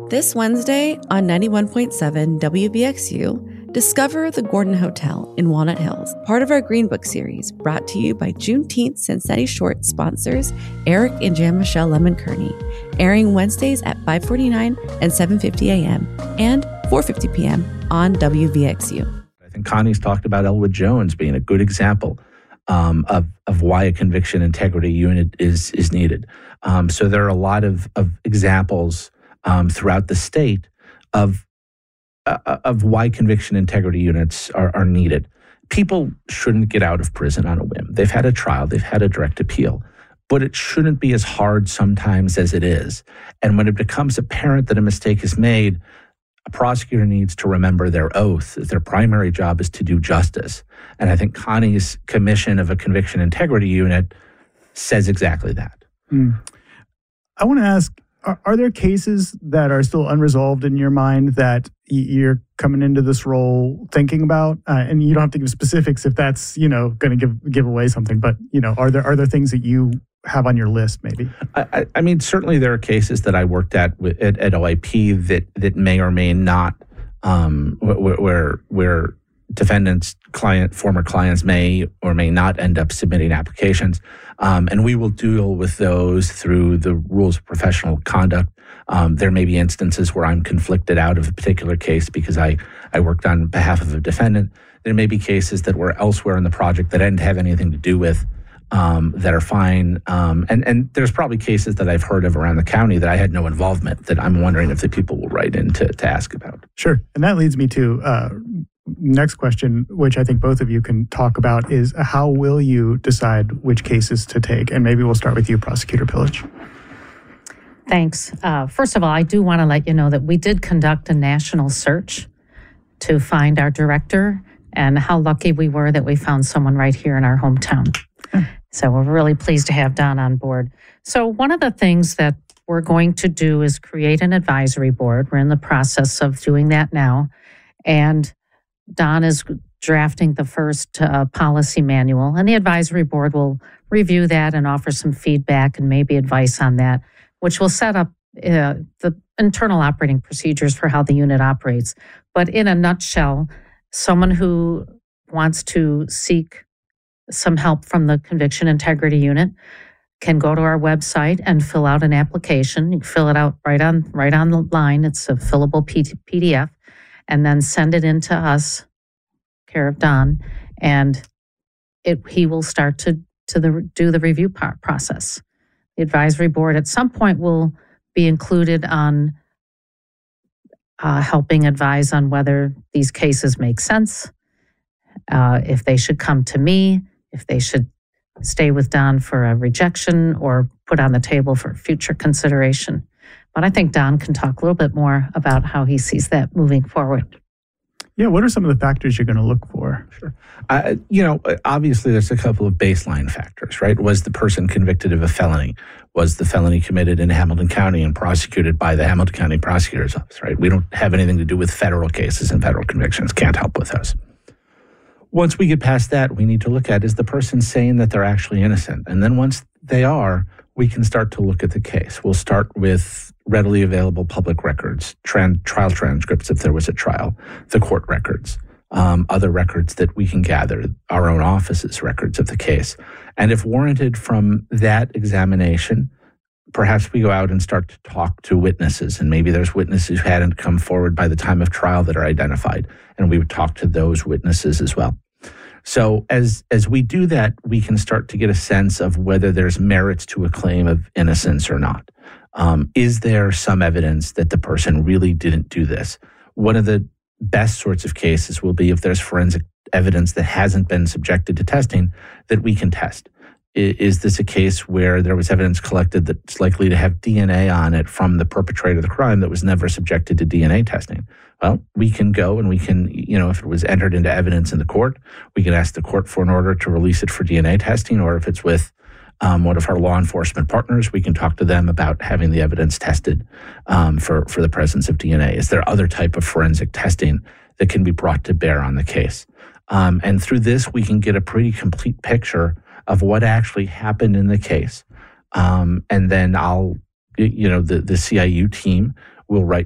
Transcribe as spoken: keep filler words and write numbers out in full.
This Wednesday on ninety-one point seven W B X U, discover the Gordon Hotel in Walnut Hills, part of our Green Book series, brought to you by Juneteenth Cincinnati Short sponsors Eric and Jean-Michel Lemon-Kearney, airing Wednesdays at five forty-nine and seven fifty a.m. and four fifty p.m. on W B X U. I think Connie's talked about Elwood Jones being a good example um, of, of why a conviction integrity unit is, is needed. Um, so there are a lot of, of examples um, throughout the state of uh, of why conviction integrity units are, are needed. People shouldn't get out of prison on a whim. They've had a trial, they've had a direct appeal, but it shouldn't be as hard sometimes as it is. And when it becomes apparent that a mistake is made, a prosecutor needs to remember their oath. Their primary job is to do justice. And I think Connie's commission of a conviction integrity unit says exactly that. Mm. I want to ask, are, are there cases that are still unresolved in your mind that y- you're coming into this role thinking about? Uh, and you don't have to give specifics if that's, you know, going to give give away something. But, you know, are there are there things that you have on your list maybe? I, I mean, certainly there are cases that I worked at at, at O I P that that may or may not, um, where, where where defendants, client, former clients may or may not end up submitting applications. Um, and we will deal with those through the rules of professional conduct. Um, there may be instances where I'm conflicted out of a particular case because I, I worked on behalf of a defendant. There may be cases that were elsewhere in the project that I didn't have anything to do with um, that are fine. Um, and, and there's probably cases that I've heard of around the county that I had no involvement that I'm wondering if the people will write in to, to ask about. Sure. And that leads me to uh, next question, which I think both of you can talk about, is how will you decide which cases to take? And maybe we'll start with you, Prosecutor Pillage. Thanks. Uh, first of all, I do want to let you know that we did conduct a national search to find our director, and how lucky we were that we found someone right here in our hometown. So we're really pleased to have Don on board. So one of the things that we're going to do is create an advisory board. We're in the process of doing that now. And Don is drafting the first uh, policy manual, and the advisory board will review that and offer some feedback and maybe advice on that, which will set up uh, the internal operating procedures for how the unit operates. But in a nutshell, someone who wants to seek some help from the Conviction Integrity Unit can go to our website and fill out an application. You can fill it out right on right on the line. It's a fillable P D F, and then send it in to us, care of Don, and it he will start to to the do the review part process. The advisory board at some point will be included on uh, helping advise on whether these cases make sense, uh, if they should come to me, if they should stay with Don for a rejection or put on the table for future consideration. But I think Don can talk a little bit more about how he sees that moving forward. Yeah, what are some of the factors you're going to look for? Sure. Uh, you know, obviously there's a couple of baseline factors, right? Was the person convicted of a felony? Was the felony committed in Hamilton County and prosecuted by the Hamilton County Prosecutor's Office, right? We don't have anything to do with federal cases and federal convictions. Can't help with those. Once we get past that, we need to look at, is the person saying that they're actually innocent? And then once they are, we can start to look at the case. We'll start with readily available public records, tran- trial transcripts if there was a trial, the court records, um, other records that we can gather, our own office's records of the case. And if warranted from that examination, perhaps we go out and start to talk to witnesses, and maybe there's witnesses who hadn't come forward by the time of trial that are identified, and we would talk to those witnesses as well. So as as we do that, we can start to get a sense of whether there's merits to a claim of innocence or not. Um, is there some evidence that the person really didn't do this? One of the best sorts of cases will be if there's forensic evidence that hasn't been subjected to testing that we can test. Is this a case where there was evidence collected that's likely to have D N A on it from the perpetrator of the crime that was never subjected to D N A testing? Well, we can go and we can, you know, if it was entered into evidence in the court, we can ask the court for an order to release it for D N A testing, or if it's with um, one of our law enforcement partners, we can talk to them about having the evidence tested um, for, for the presence of D N A. Is there other type of forensic testing that can be brought to bear on the case? Um, and through this, we can get a pretty complete picture of what actually happened in the case. Um, and then I'll, you know, the, the C I U team will write